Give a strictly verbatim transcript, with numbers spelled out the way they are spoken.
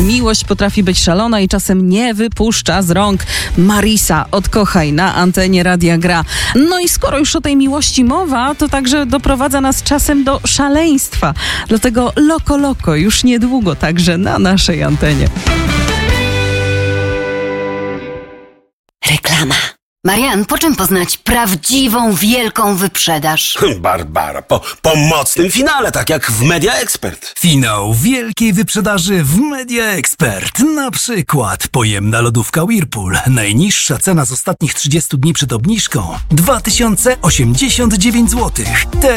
Miłość potrafi być szalona i czasem nie wypuszcza z rąk. Marisa, odkochaj na antenie Radia Gra. No i skoro już o tej miłości mowa, to także doprowadza nas czasem do szaleństwa. Dlatego Loko Loko już niedługo także na naszej antenie. Reklama. Marian, po czym poznać prawdziwą, wielką wyprzedaż? Barbara, po, po mocnym finale, tak jak w Media Expert. Finał wielkiej wyprzedaży w Media Expert. Na przykład pojemna lodówka Whirlpool. Najniższa cena z ostatnich trzydziestu dni przed obniżką dwa tysiące osiemdziesiąt dziewięć złotych.